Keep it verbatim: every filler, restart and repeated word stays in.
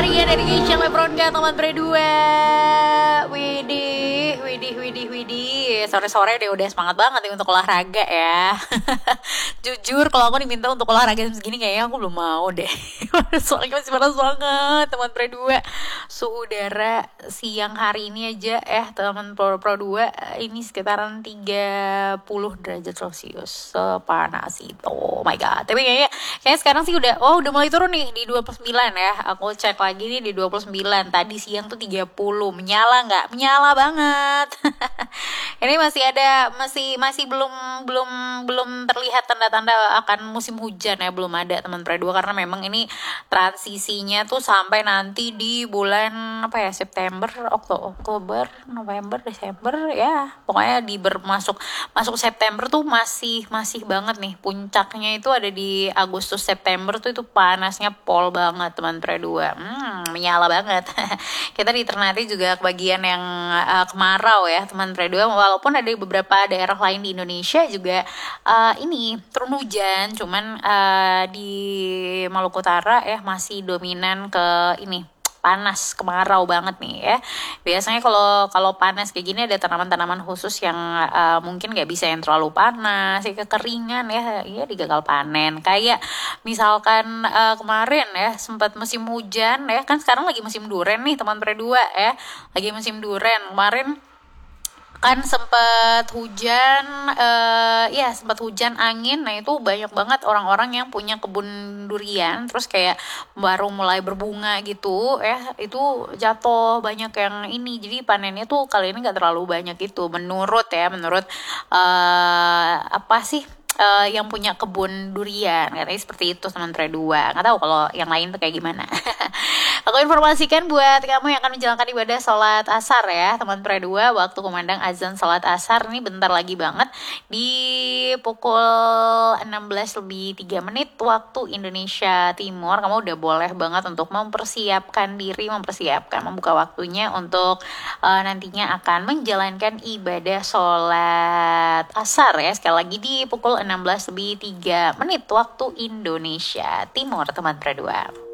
Marian Education Lebron gak teman berdua. Widih, widih, widih, widih. Sore-sore deh udah semangat banget nih untuk olahraga ya. Jujur kalau aku diminta untuk olahraga jam segini kayaknya aku belum mau deh. Soalnya masih panas banget teman berdua. Suhu udara siang hari ini aja eh teman pro pro dua ini sekitaran tiga puluh derajat Celcius. Sepanas itu. Oh my god. Tapi kayaknya kayaknya sekarang sih udah oh udah mulai turun nih di dua puluh sembilan ya. Aku cek lagi nih di dua puluh sembilan. Tadi siang tuh tiga puluh. Menyala nggak? Menyala banget. Ini masih ada masih masih belum belum belum terlihat tanda-tanda akan musim hujan ya, belum ada teman Pre dua karena memang ini transisinya tuh sampai nanti di bulan apa ya, September, Oktober, Oktober, November, Desember ya. Pokoknya di bermasuk masuk September tuh masih masih banget nih. Puncaknya itu ada di Agustus September tuh itu panasnya pol banget teman Pre dua. Hmm, menyala banget. Kita di Ternate juga kebagian yang uh, kemarau ya teman Pre dua, walaupun ada beberapa daerah lain di Indonesia juga uh, ini turun hujan, cuman uh, di Maluku Utara ya masih dominan ke ini panas, kemarau banget nih ya. Biasanya kalau kalau panas kayak gini ada tanaman-tanaman khusus yang uh, mungkin nggak bisa yang terlalu panas, ya kekeringan ya, ya digagal panen. Kayak misalkan uh, kemarin ya sempat musim hujan ya, kan sekarang lagi musim duren nih teman Pre dua ya, lagi musim duren. Kemarin kan sempat hujan, uh, ya sempat hujan angin. Nah itu banyak banget orang-orang yang punya kebun durian, terus kayak baru mulai berbunga gitu ya, itu jatuh banyak yang ini. Jadi panennya tuh kali ini nggak terlalu banyak itu, menurut ya, menurut uh, apa sih? Uh, yang punya kebun durian katanya seperti itu teman Pre dua. Nggak tahu kalau yang lain tuh kayak gimana. Aku informasikan buat kamu yang akan menjalankan ibadah sholat asar ya teman Pre dua, waktu kumandang azan sholat asar ini bentar lagi banget di pukul enam belas lebih tiga menit waktu Indonesia Timur. Kamu udah boleh banget untuk mempersiapkan diri, mempersiapkan membuka waktunya untuk uh, nantinya akan menjalankan ibadah sholat asar ya, sekali lagi di pukul enam belas lebih tiga menit waktu Indonesia Timur teman Pre dua.